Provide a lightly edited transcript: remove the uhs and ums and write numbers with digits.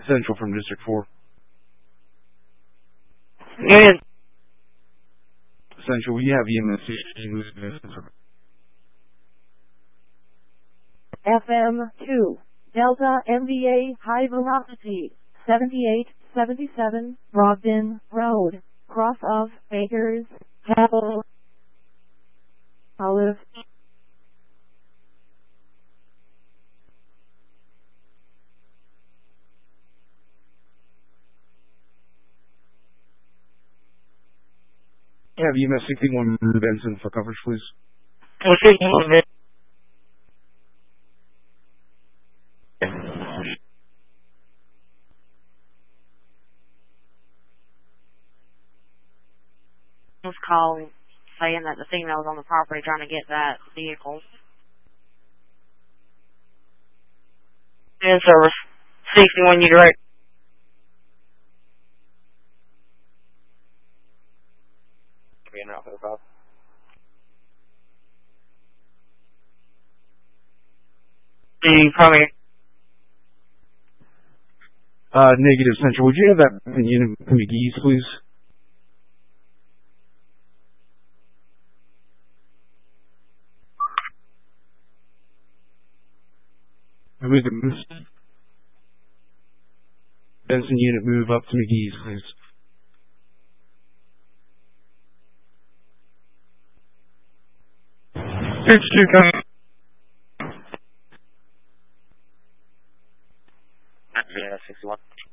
Central from District 4. Union. Central, we have EMS. FM2, Delta MVA High Velocity, 7877, Brogden Road, cross of Bakers, Apple, Olive. Have EMS 61 Benson for coverage, please. Was calling, saying that the female was on the property trying to get that vehicle. In service. 61, you direct. Being out for the call. The primary. Negative Central. Would you have that unit McGee's, please? Benson unit, move up to McGee's, please. Yeah, 61.